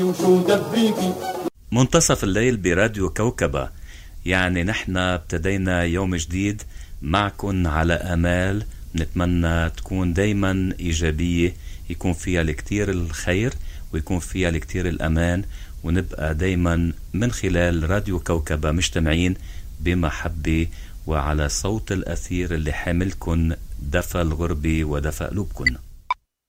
شو دبيكي. منتصف الليل براديو كوكبة، يعني نحن ابتدينا يوم جديد معكن على آمال نتمنى تكون دايما إيجابية، يكون فيها الكتير الخير ويكون فيها الكتير الأمان، ونبقى دايما من خلال راديو كوكبة مجتمعين بمحبة وعلى صوت الأثير اللي حاملكن دفى الغربة ودفى قلوبكن.